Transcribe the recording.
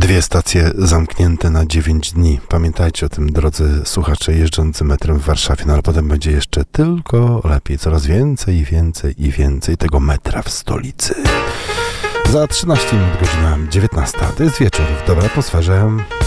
Dwie stacje zamknięte na 9 dni. Pamiętajcie o tym, drodzy słuchacze jeżdżący metrem w Warszawie, no ale potem będzie jeszcze tylko lepiej. Coraz więcej i więcej i więcej tego metra w stolicy. Za 13 minut godzina 19. To jest wieczór w dobrej atmosferze.